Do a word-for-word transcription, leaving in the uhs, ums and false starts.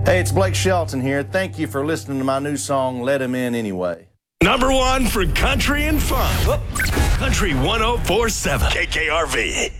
Hey, it's Blake Shelton here. Thank you for listening to my new song, Let Him In Anyway. Number one for country and fun. Country one oh four point seven K K R V.